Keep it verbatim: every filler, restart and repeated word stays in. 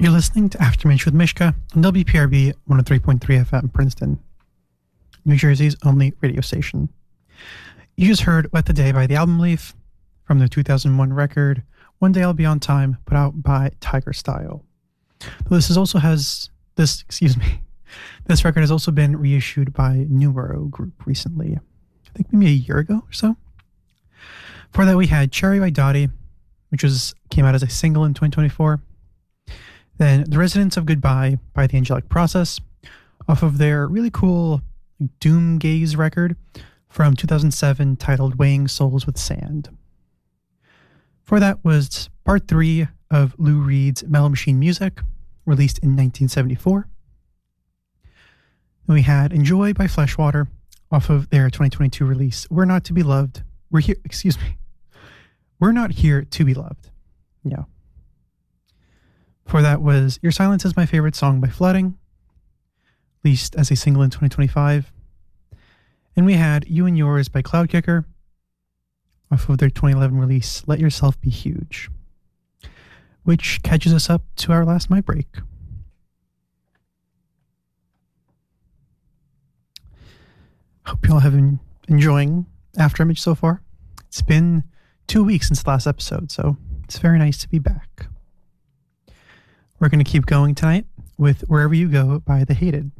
You're listening to Aftermatch with Mishka on W P R B one oh three point three F M Princeton, New Jersey's only radio station. You just heard Wet the Day by The Album Leaf from their two thousand one record, One Day I'll Be on Time, put out by Tiger Style. This is also has, this, excuse me, this record has also been reissued by Numero Group recently. I think maybe a year ago or so. For that we had Cherry by Dottie, which was came out as a single in twenty twenty-four. Then The Residents of Goodbye by The Angelic Process, off of their really cool Doom Gaze record from two thousand seven titled Weighing Souls with Sand. For that was part three of Lou Reed's Metal Machine Music, released in nineteen seventy-four. Then we had Enjoy by Fleshwater, off of their twenty twenty-two release We're Not to Be Loved. We're here, excuse me. We're Not Here to Be Loved. Yeah. For that was Your Silence is My Favorite Song by Flooding, released as a single in twenty twenty-five. And we had You and Yours by Cloudkicker, off of their twenty eleven release Let Yourself Be Huge, which catches us up to our last mic break. Hope you all have been enjoying Afterimage so far. It's been two weeks since the last episode, so it's very nice to be back. We're going to keep going tonight with Wherever You Go by The Hated.